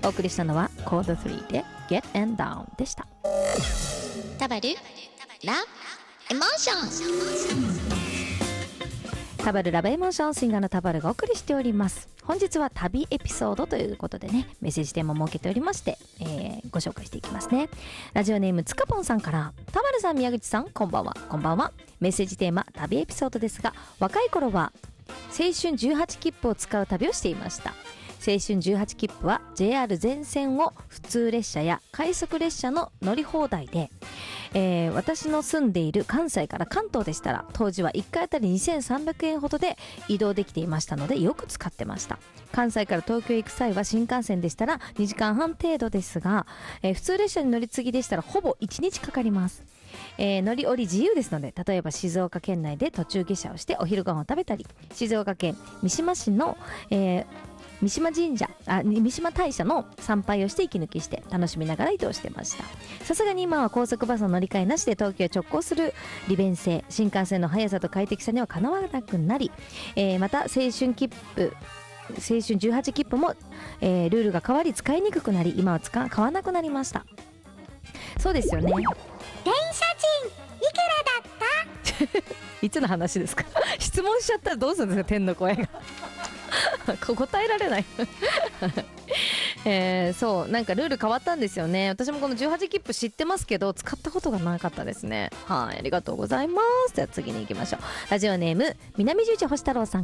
お送りしたのはコード3で Get and Down でした。 タバルラエモーション。 タバルラブエモーション、シンガーのタバルがお送りしております。本日は旅エピソードということでね、メッセージテーマを設けておりまして、ご紹介していきますね。ラジオネームつかぽんさんから、タバルさん、宮口さん、こんばんは。こんばんは。メッセージテーマ旅エピソードですが、若い頃は青春18切符を使う旅をしていました。青春18切符は JR 全線を普通列車や快速列車の乗り放題で、私の住んでいる関西から関東でしたら当時は1回あたり2300円ほどで移動できていましたのでよく使ってました。関西から東京へ行く際は新幹線でしたら2時間半程度ですが、普通列車に乗り継ぎでしたらほぼ1日かかります。乗り降り自由ですので、例えば静岡県内で途中下車をしてお昼ご飯を食べたり、静岡県三島市の、三島大社の参拝をして息抜きして楽しみながら移動してました。さすがに今は高速バスの乗り換えなしで東京へ直行する利便性、新幹線の速さと快適さにはかなわなくなり、また青春18切符も、ルールが変わり使いにくくなり、今は買わなくなりました。そうですよね。 電車賃いくらだったいつの話ですか質問しちゃったらどうするんですか、天の声が答えられないそう、なんかルール変わったんですよね。私もこの18切符知ってますけど使ったことがなかったですね。はい、ありがとうございます。じゃあ次に行きましょう。ラジオネーム南十字星太郎さん